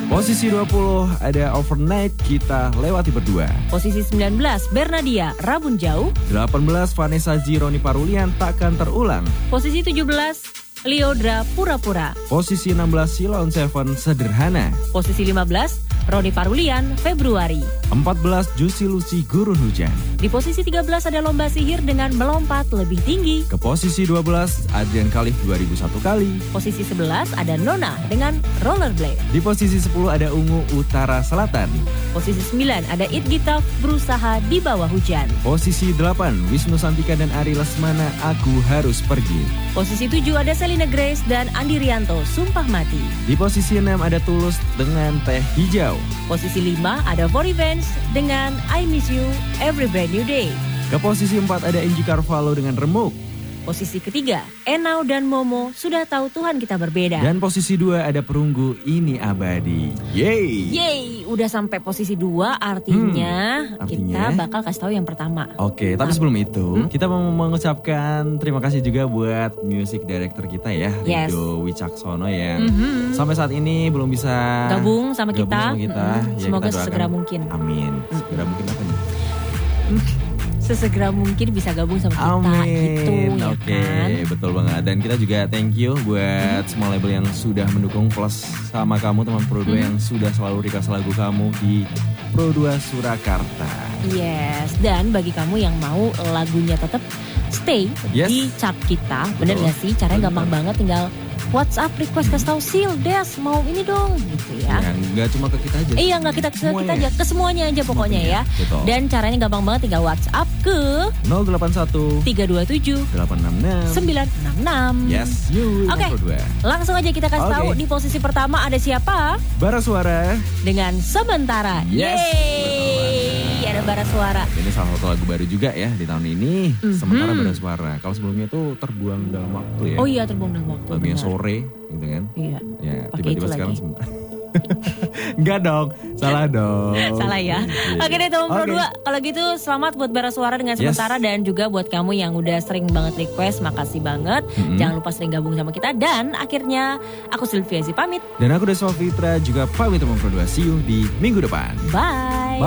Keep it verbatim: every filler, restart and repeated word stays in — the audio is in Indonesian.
Posisi dua puluh ada Overnight Kita Lewati Berdua. Posisi sembilan belas Bernadia Rabun Jauh. delapan belas Vanessa G, Roni Parulian Takkan Terulang. Posisi tujuh belas Liodra Pura-Pura. Posisi enam belas Silon Seven Sederhana. Posisi lima belas Roni Parulian Februari. empat belas Juicy Lucy Gurun Hujan. Di posisi tiga belas ada Lomba Sihir dengan Melompat Lebih Tinggi. Ke posisi dua belas Adrian Khalif dua ribu satu Kali. Posisi sebelas ada Nona dengan Rollerblade. Di posisi sepuluh ada Ungu Utara Selatan. Posisi sembilan ada It Gita Berusaha di Bawah Hujan. Posisi delapan Wisnu Santika dan Ari Lesmana Aku Harus Pergi. Posisi tujuh ada Selina Grace dan Andi Rianto Sumpah Mati. Di posisi enam ada Tulus dengan Teh Hijau. Posisi lima ada For Revenge dengan I Miss You Every Brand New Day. Ke posisi empat ada Angie Carvalho dengan Remuk. Posisi ketiga, Enau dan Momo Sudah Tahu Tuhan Kita Berbeda. Dan posisi dua ada Perunggu Ini Abadi. Yeay. Yeay, udah sampai posisi dua artinya, hmm, artinya kita bakal kasih tahu yang pertama. Oke, tapi sebelum itu hmm? kita mau mengucapkan terima kasih juga buat music director kita ya, yes. Rido Wicaksono yang mm-hmm. sampai saat ini belum bisa gabung sama gabung kita. Sama kita. Mm-hmm. Ya, Semoga kita sesegera mungkin. Amin. Segera mungkin apa nih? Sesegera mungkin bisa gabung sama kita. Amin. Gitu ya Oke, kan. betul banget. Dan kita juga thank you buat hmm. semua label yang sudah mendukung, plus sama kamu teman Pro dua hmm. yang sudah selalu request lagu kamu di Pro dua Surakarta. Yes, dan bagi kamu yang mau lagunya tetap stay yes. di chart kita, bener betul. Gak sih? Caranya gampang banget, tinggal WhatsApp request kasih tahu Sil, Des mau ini dong gitu ya. Ya gak cuma ke kita aja. Iya gak kita, ke kita aja, ke semuanya aja pokoknya ya. Betul. Dan caranya gampang banget, tinggal WhatsApp ke nol delapan satu tiga dua tujuh delapan enam enam sembilan enam enam. Yes, you. Oke, okay. langsung aja kita kasih okay. tahu di posisi pertama ada siapa? Bara Suara dengan Sementara. Yes. Yeay, ada Bara Suara. Ini salah satu lagu baru juga ya di tahun ini. Mm-hmm. Sementara Bara Suara. Kalau sebelumnya tuh Terbuang Dalam Waktu ya. Oh iya, Terbuang Dalam Waktu. Lagunya sore gitu kan. Iya. Ya, pake tiba-tiba sekarang lagi. Sementara. Enggak dong, salah dong. Salah ya. Yeah. Oke deh teman Pro dua, kalau gitu selamat buat Bara Suara dengan Sementara yes. dan juga buat kamu yang udah sering banget request, makasih banget. Mm-hmm. Jangan lupa sering gabung sama kita dan akhirnya aku Sylvia Zi pamit. Dan aku Deswa Fitra juga pamit teman Pro dua. See you di minggu depan. Bye. Bye.